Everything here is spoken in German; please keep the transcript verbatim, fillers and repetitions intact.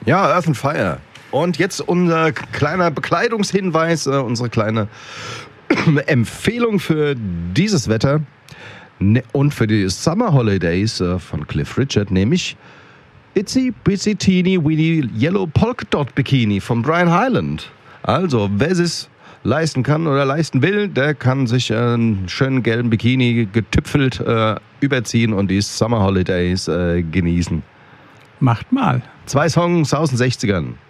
Ja, Earth and Fire. Und jetzt unser kleiner Bekleidungshinweis, äh, unsere kleine Empfehlung für dieses Wetter und für die Summer Holidays äh, von Cliff Richard, nämlich Itsy Bitsy Teeny Weeny Yellow Polka Dot Bikini von Brian Hyland. Also, wer es leisten kann oder leisten will, der kann sich einen schönen gelben Bikini getüpfelt äh, überziehen und die Summer Holidays äh, genießen. Macht mal. Zwei Songs aus den sechzigern.